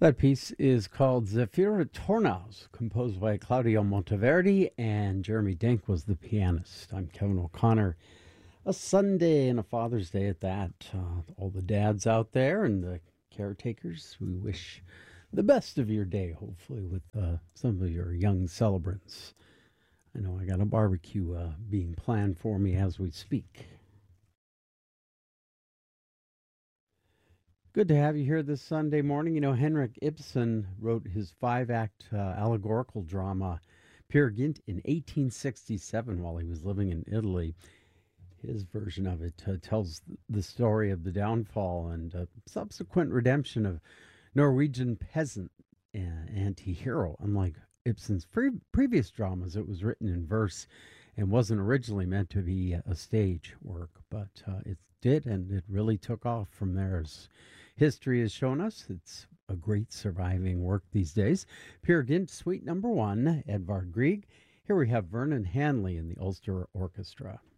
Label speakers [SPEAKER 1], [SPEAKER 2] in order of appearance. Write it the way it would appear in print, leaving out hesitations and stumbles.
[SPEAKER 1] That piece is called Zephyr Tornaus, composed by Claudio Monteverdi, and Jeremy Dink was the pianist. I'm Kevin O'Connor. A Sunday and a Father's Day at that. All the dads out there and the caretakers, we wish the best of your day, hopefully, with some of your young celebrants. I know I got a barbecue being planned for me as we speak. Good to have you here this Sunday morning. You know, Henrik Ibsen wrote his five-act allegorical drama Peer Gynt in 1867 while he was living in Italy. His version of it tells the story of the downfall and subsequent redemption of Norwegian peasant anti-hero. Unlike Ibsen's previous dramas, it was written in verse and wasn't originally meant to be a stage work, but it did, and it really took off from there. As history has shown us, it's a great surviving work these days. Peer Gynt, Suite Number 1, Edvard Grieg. Here we have Vernon Hanley in the Ulster Orchestra.